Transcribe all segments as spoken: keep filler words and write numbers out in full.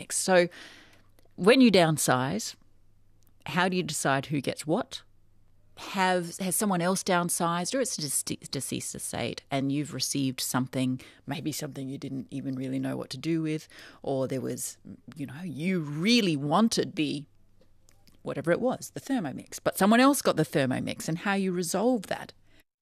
Thermomix. So when you downsize, how do you decide who gets what? Have Has someone else downsized, or it's a deceased estate and you've received something, maybe something you didn't even really know what to do with, or there was, you know, you really wanted the, whatever it was, the Thermomix, but someone else got the Thermomix, and how you resolve that.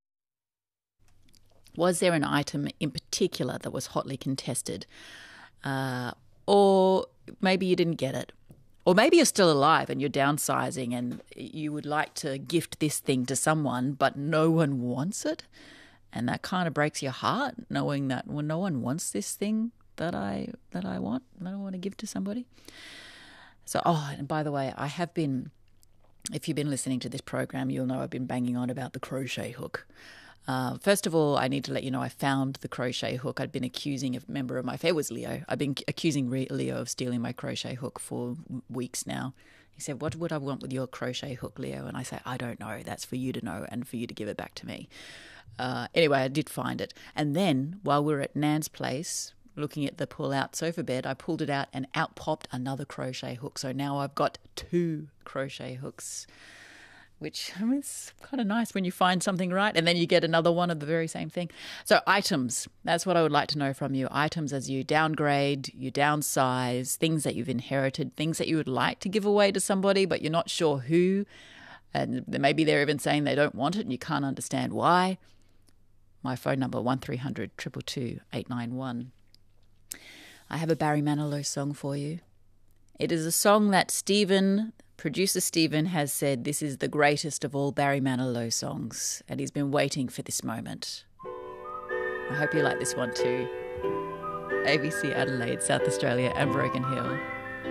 Was there an item in particular that was hotly contested? Uh, or maybe you didn't get it. Or maybe you're still alive and you're downsizing and you would like to gift this thing to someone, but no one wants it. And that kind of breaks your heart, knowing that, well, no one wants this thing that I that I want, that I want to give to somebody. So, oh, and by the way, I have been, if you've been listening to this program, you'll know I've been banging on about the crochet hook. Uh, first of all, I need to let you know I found the crochet hook. I'd been accusing a member of my family, it was Leo. I've been accusing Leo of stealing my crochet hook for weeks now. He said, what would I want with your crochet hook, Leo? And I say, I don't know. That's for you to know and for you to give it back to me. Uh, anyway, I did find it. And then while we were at Nan's place, looking at the pull-out sofa bed, I pulled it out and out popped another crochet hook. So now I've got two crochet hooks, which, I mean, it's kind of nice when you find something right and then you get another one of the very same thing. So items, that's what I would like to know from you. Items as you downgrade, you downsize, things that you've inherited, things that you would like to give away to somebody but you're not sure who, and maybe they're even saying they don't want it and you can't understand why. My phone number, one three hundred two two two eight nine one. I have a Barry Manilow song for you. It is a song that Stephen... Producer Stephen has said this is the greatest of all Barry Manilow songs, and he's been waiting for this moment. I hope you like this one too. A B C Adelaide, South Australia and Broken Hill.